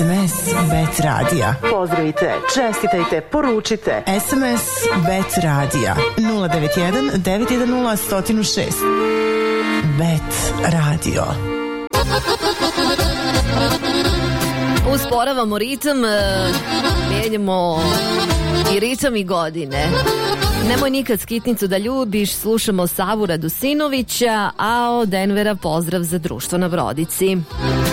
SMS Bet Radija. Pozdravite, čestitajte, poručite. SMS Bet Radija 091 910 106. Bet Radio. Usporavamo ritam, mijenjamo i ritam i godine. Nemoj nikad skitnicu da ljubiš, slušamo Savu Radosinovića, a od Denvera pozdrav za društvo na Brodici.